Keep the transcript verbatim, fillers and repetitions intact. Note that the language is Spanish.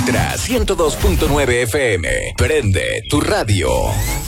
Ultra ciento dos punto nueve F M. Prende tu radio.